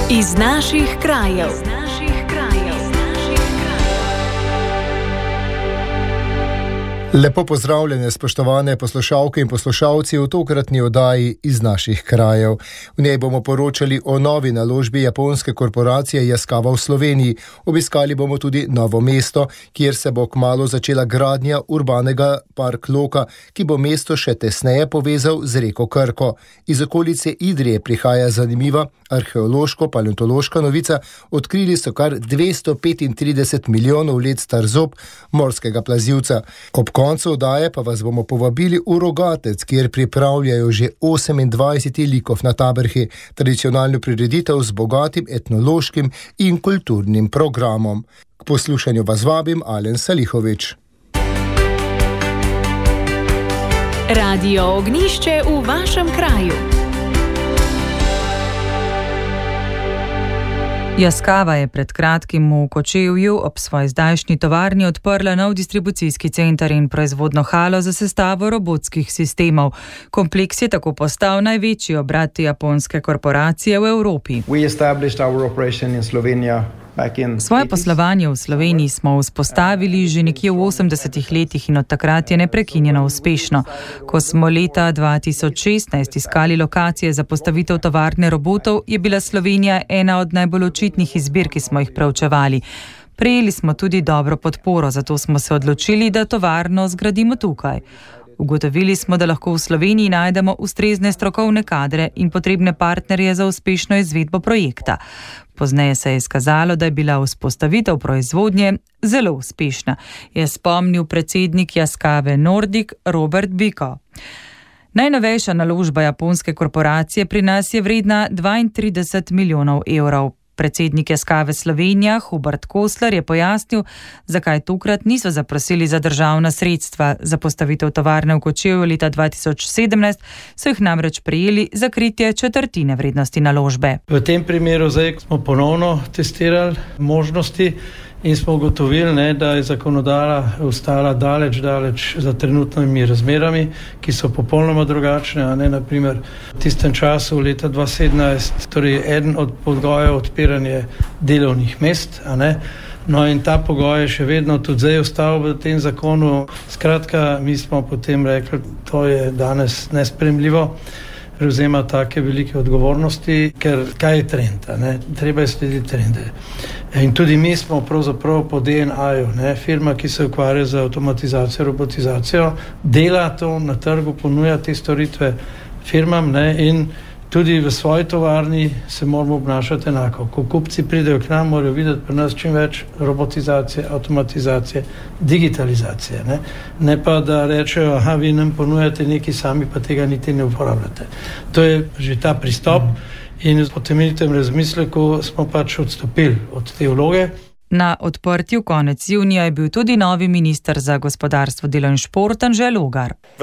Iz naših krajev. Lepo pozdravljene, spoštovane poslušalke in poslušalci v tokratni oddaji Iz naših krajev. V njej bomo poročali o novi naložbi japonske korporacije Yaskawa v Sloveniji. Obiskali bomo tudi Novo mesto, kjer se bo kmalu začela gradnja urbanega park Loka, ki bo mesto še tesneje povezal z reko Krko. Iz okolice Idrije prihaja zanimiva arheološko-paleontološka novica. Odkrili so kar 235 milijonov let star zob morskega plazivca. Ob koncu oddaje pa vas bomo povabili v Rogatec, kjer pripravljajo že 28. likov na Taberhi, tradicionalno prireditev z bogatim etnološkim in kulturnim programom. K poslušanju vas vabim Alen Salihovič. Radio Ognjišče v vašem kraju. Yaskawa je pred kratkim v Kočevju ob svoji zdajšnji tovarni odprla nov distribucijski center in proizvodno halo za sestavo robotskih sistemov. Kompleks je tako postal največji obrat japonske korporacije v Evropi. Svoje poslovanje v Sloveniji smo vzpostavili že nekje v 80. letih in od takrat je neprekinjeno uspešno. Ko smo leta 2016 iskali lokacije za postavitev tovarne robotov, je bila Slovenija ena od najbolj očitnih izbir, ki smo jih preučevali. Prejeli smo tudi dobro podporo, zato smo se odločili, da tovarno zgradimo tukaj. Ugotovili smo, da lahko v Sloveniji najdemo ustrezne strokovne kadre in potrebne partnerje za uspešno izvedbo projekta. Pozneje se je izkazalo, da je bila vzpostavitev proizvodnje zelo uspešna, je spomnil predsednik Yaskawe Nordic Robert Biko. Najnovejša naložba japonske korporacije pri nas je vredna 32 milijonov evrov. Predsednik Yaskawe Slovenija Hubert Kosler je pojasnil, zakaj tokrat niso zaprosili za državna sredstva. Za postavitev tovarne v Kočevju leta 2017 so jih namreč prejeli za kritje četrtine vrednosti naložbe. V tem primeru zdaj smo ponovno testirali možnosti in smo ugotovili, da je zakonodaja ostala daleč za trenutnimi razmerami, ki so popolnoma drugačne. Naprimer, v tistem času leta 2017, torej eden od pogojev odpiranje delovnih mest, No in ta pogoj je še vedno tudi zdaj ostal v tem zakonu. Skratka, mi smo potem rekli, to je danes nesprejemljivo. Prevzema take velike odgovornosti, ker kaj je trend? Treba je slediti trende. In tudi mi smo pravzaprav po DNA-ju, firma, ki se ukvarja z avtomatizacijo, robotizacijo, dela to na trgu, ponuja te storitve firmam, in tudi v svoji tovarni se moramo obnašati enako. Ko kupci pridejo k nam, morajo videti pri nas čim več robotizacije, avtomatizacije, digitalizacije. Ne pa, da rečejo, vi nam ponujate nekaj sami, pa tega niti ne uporabljate. To je že ta pristop in po temeljitem razmisleku smo pač odstopili od te vloge. Na odprtju konec junija je bil tudi novi minister za gospodarstvo, delo in šport Anže Logar.